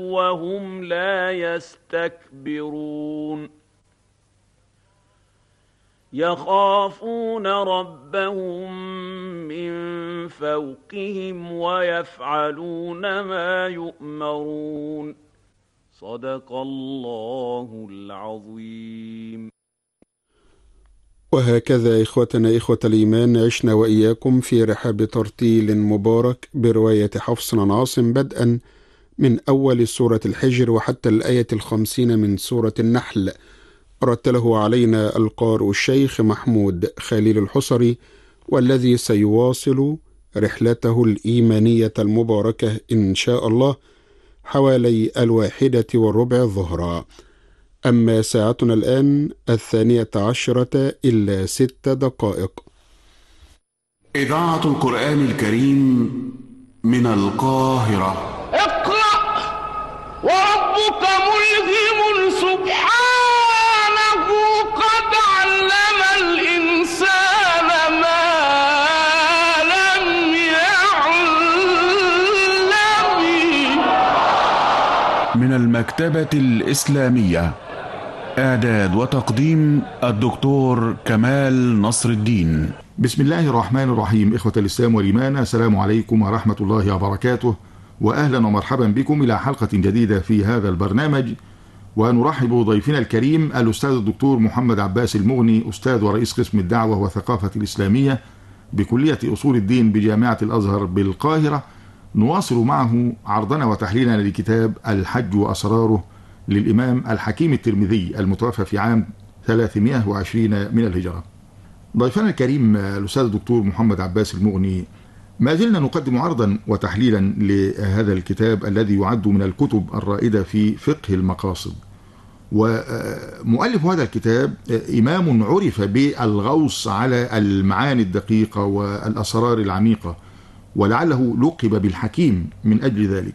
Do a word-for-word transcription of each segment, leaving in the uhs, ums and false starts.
وهم لا يستكبرون يخافون ربهم من فوقهم ويفعلون ما يؤمرون صدق الله العظيم. وهكذا إخوتنا إخوة الإيمان عشنا وإياكم في رحاب ترتيل مبارك برواية حفص بن عاصم بدءا من أول سورة الحجر وحتى الآية الخمسين من سورة النحل. رتله علينا القارئ الشيخ محمود خليل الحصري، والذي سيواصل رحلته الإيمانية المباركة إن شاء الله حوالي الواحدة والربع الظهر. أما ساعتنا الآن الثانية عشرة إلا ست دقائق. إذاعة القرآن الكريم من القاهرة. اقرأ وربك ملهم سبحانه قد علم الإنسان ما لم يعلم. من المكتبة الإسلامية، إعداد وتقديم الدكتور كمال نصر الدين. بسم الله الرحمن الرحيم. إخوة الإسلام والإيمان، السلام عليكم ورحمة الله وبركاته، وأهلا ومرحبا بكم إلى حلقة جديدة في هذا البرنامج. ونرحب بضيفنا الكريم الأستاذ الدكتور محمد عباس المغني، أستاذ ورئيس قسم الدعوة والثقافة الإسلامية بكلية أصول الدين بجامعة الأزهر بالقاهرة. نواصل معه عرضنا وتحليلنا لكتاب الحج وأسراره للإمام الحكيم الترمذي المتوفى في عام ثلاثمائة وعشرين من الهجرة. ضيفنا الكريم الأستاذ الدكتور محمد عباس المغني، ما زلنا نقدم عرضا وتحليلا لهذا الكتاب الذي يعد من الكتب الرائدة في فقه المقاصد. ومؤلف هذا الكتاب إمام عرف بالغوص على المعاني الدقيقة والأسرار العميقة، ولعله لقب بالحكيم من أجل ذلك.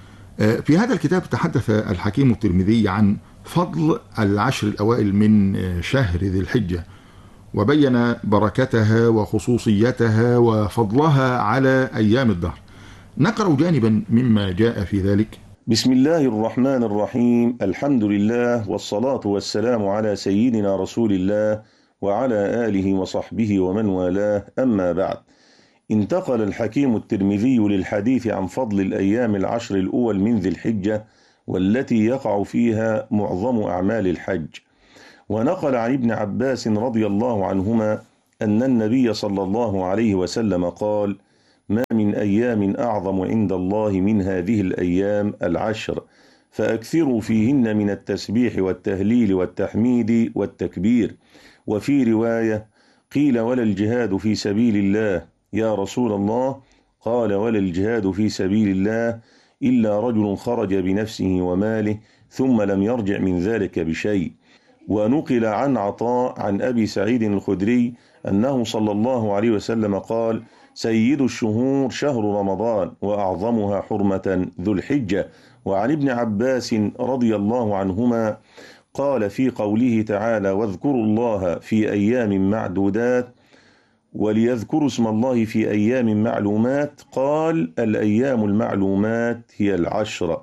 في هذا الكتاب تحدث الحكيم الترمذي عن فضل العشر الأوائل من شهر ذي الحجة، وبين بركتها وخصوصيتها وفضلها على أيام الدهر. نقرأ جانبا مما جاء في ذلك. بسم الله الرحمن الرحيم. الحمد لله والصلاة والسلام على سيدنا رسول الله وعلى آله وصحبه ومن والاه، أما بعد. انتقل الحكيم الترمذي للحديث عن فضل الأيام العشر الأول من ذي الحجة، والتي يقع فيها معظم أعمال الحج. ونقل عن ابن عباس رضي الله عنهما أن النبي صلى الله عليه وسلم قال: ما من أيام أعظم عند الله من هذه الأيام العشر، فأكثروا فيهن من التسبيح والتهليل والتحميد والتكبير. وفي رواية: قيل ولا الجهاد في سبيل الله يا رسول الله؟ قال: ولا الجهاد في سبيل الله إلا رجل خرج بنفسه وماله ثم لم يرجع من ذلك بشيء. ونقل عن عطاء عن أبي سعيد الخدري أنه صلى الله عليه وسلم قال: سيد الشهور شهر رمضان وأعظمها حرمة ذو الحجة. وعن ابن عباس رضي الله عنهما قال في قوله تعالى: واذكروا الله في أيام معدودات وليذكروا اسم الله في أيام معلومات، قال: الأيام المعلومات هي العشر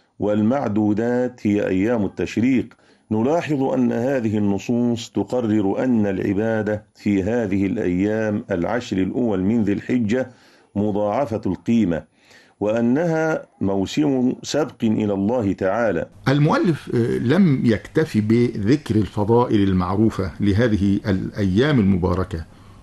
والمعدودات هي أيام التشريق. نلاحظ أن هذه النصوص تقرر أن العبادة في هذه الأيام العشر الأول من ذي الحجة مضاعفة القيمة، وأنها موسم سبق إلى الله تعالى. المؤلف لم يكتفي بذكر الفضائل المعروفة لهذه الأيام المباركة،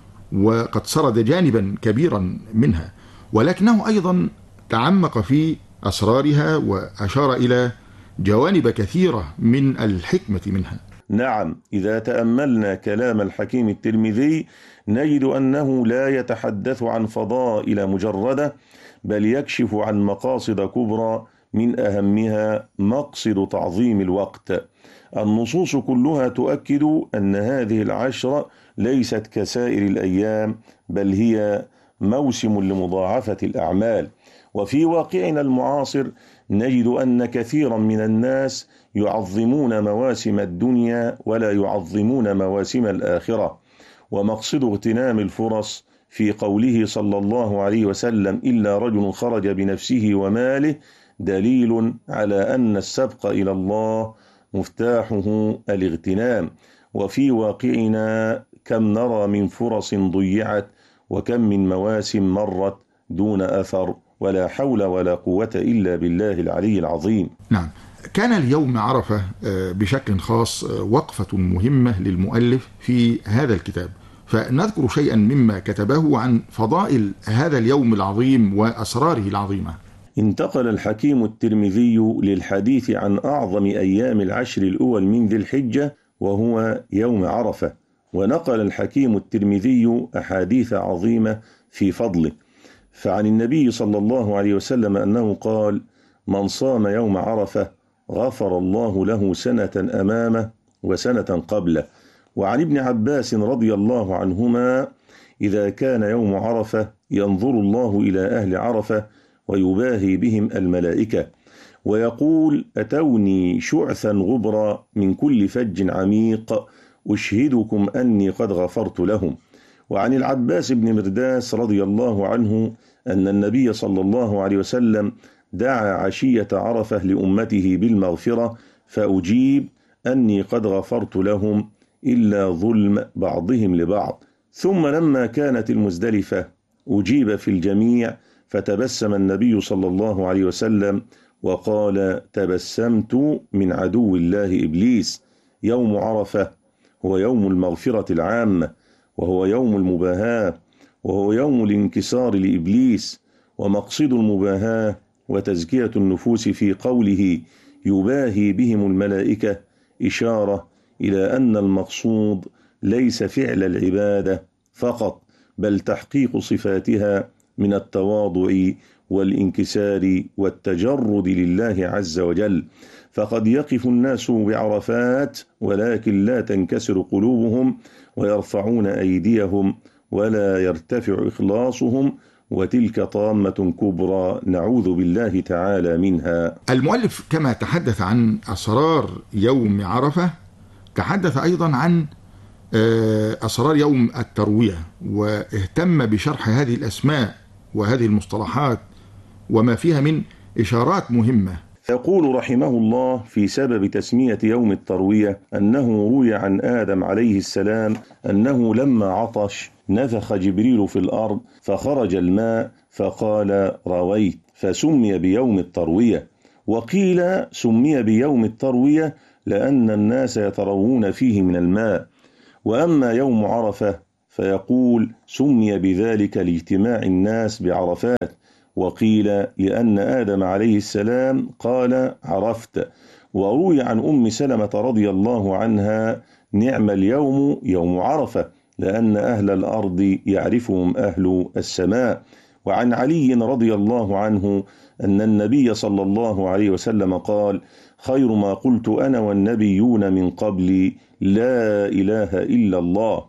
وقد سرد جانبا كبيرا منها، ولكنه أيضا تعمق في أسرارها وأشار إلى جوانب كثيرة من الحكمة منها. نعم، إذا تأملنا كلام الحكيم الترمذي نجد أنه لا يتحدث عن فضائل مجردة، بل يكشف عن مقاصد كبرى، من أهمها مقصد تعظيم الوقت. النصوص كلها تؤكد أن هذه العشر ليست كسائر الأيام، بل هي موسم لمضاعفة الأعمال. وفي واقعنا المعاصر نجد أن كثيرا من الناس يعظمون مواسم الدنيا ولا يعظمون مواسم الآخرة. ومقصد اغتنام الفرص في قوله صلى الله عليه وسلم: إلا رجل خرج بنفسه وماله، دليل على أن السبق إلى الله مفتاحه الاغتنام. وفي واقعنا كم نرى من فرص ضيعت وكم من مواسم مرت دون أثر، ولا حول ولا قوة إلا بالله العلي العظيم. نعم، كان اليوم عرفة بشكل خاص وقفة مهمة للمؤلف في هذا الكتاب، فنذكر شيئا مما كتبه عن فضائل هذا اليوم العظيم وأسراره العظيمة. انتقل الحكيم الترمذي للحديث عن أعظم أيام العشر الأول من ذي الحجة وهو يوم عرفة، ونقل الحكيم الترمذي أحاديث عظيمة في فضله. فعن النبي صلى الله عليه وسلم أنه قال: من صام يوم عرفة غفر الله له سنة أمامه وسنة قبله. وعن ابن عباس رضي الله عنهما: إذا كان يوم عرفة ينظر الله إلى أهل عرفة ويباهي بهم الملائكة ويقول: أتوني شعثا غبرا من كل فج عميق أشهدكم أني قد غفرت لهم. وعن العباس بن مرداس رضي الله عنه أن النبي صلى الله عليه وسلم دعا عشية عرفة لأمته بالمغفرة فأجيب أني قد غفرت لهم إلا ظلم بعضهم لبعض. ثم لما كانت المزدلفة أجيب في الجميع فتبسم النبي صلى الله عليه وسلم وقال: تبسمت من عدو الله إبليس. يوم عرفة هو يوم المغفرة العامة، وهو يوم المباهاة، وهو يوم الانكسار لإبليس. ومقصد المباهاة وتزكية النفوس في قوله يباهي بهم الملائكة إشارة إلى أن المقصود ليس فعل العبادة فقط، بل تحقيق صفاتها من التواضع والانكسار والتجرد لله عز وجل. فقد يقف الناس بعرفات ولكن لا تنكسر قلوبهم ويرفعون أيديهم ولا يرتفع إخلاصهم، وتلك طامة كبرى نعوذ بالله تعالى منها. المؤلف كما تحدث عن أسرار يوم عرفة تحدث أيضا عن أسرار يوم التروية، واهتم بشرح هذه الأسماء وهذه المصطلحات وما فيها من إشارات مهمة. يقول رحمه الله في سبب تسمية يوم التروية أنه روي عن آدم عليه السلام أنه لما عطش نفخ جبريل في الأرض فخرج الماء فقال رويت، فسمي بيوم التروية. وقيل سمي بيوم التروية لأن الناس يتروون فيه من الماء. وأما يوم عرفة فيقول سمي بذلك لاجتماع الناس بعرفات. وقيل لأن آدم عليه السلام قال عرفت. وروي عن أم سلمة رضي الله عنها نعم اليوم يوم عرفة لأن أهل الأرض يعرفهم أهل السماء. وعن علي رضي الله عنه أن النبي صلى الله عليه وسلم قال خير ما قلت أنا والنبيون من قبلي لا إله إلا الله.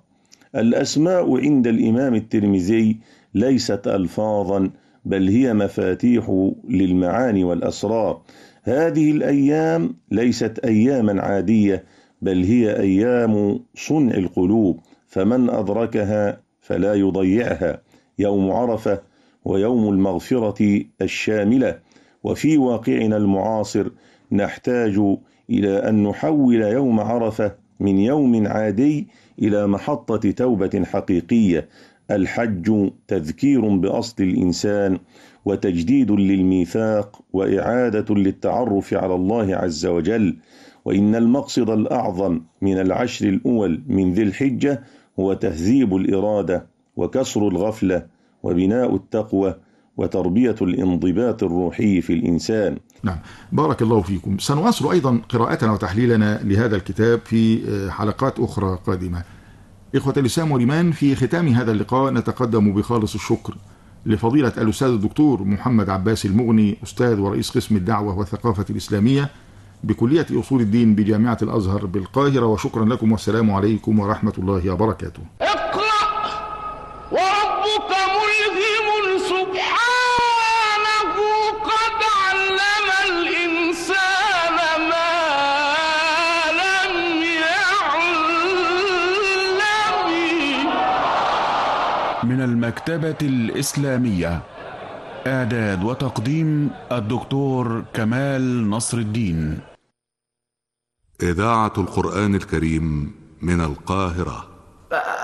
الأسماء عند الإمام الترمذي ليست ألفاظا بل هي مفاتيح للمعاني والأسرار. هذه الأيام ليست أياما عادية بل هي أيام صنع القلوب، فمن أدركها فلا يضيعها. يوم عرفة ويوم المغفرة الشاملة. وفي واقعنا المعاصر نحتاج إلى أن نحول يوم عرفة من يوم عادي إلى محطة توبة حقيقية. الحج تذكير بأصل الإنسان وتجديد للميثاق وإعادة للتعرف على الله عز وجل. وإن المقصد الأعظم من العشر الأول من ذي الحجة هو تهذيب الإرادة وكسر الغفلة وبناء التقوى وتربية الانضباط الروحي في الإنسان. نعم، بارك الله فيكم. سنواصل أيضا قراءتنا وتحليلنا لهذا الكتاب في حلقات أخرى قادمة. إخوة الإسلام والإيمان، في ختام هذا اللقاء نتقدم بخالص الشكر لفضيلة الأستاذ الدكتور محمد عباس المغني، أستاذ ورئيس قسم الدعوة والثقافة الإسلامية بكلية أصول الدين بجامعة الأزهر بالقاهرة، وشكرا لكم والسلام عليكم ورحمة الله وبركاته. اقرأ وربك ملهم سبحانه قد علم الإنسان ما لم يعلم. من المكتبة الإسلامية إعداد وتقديم الدكتور كمال نصر الدين. إذاعة القرآن الكريم من القاهرة.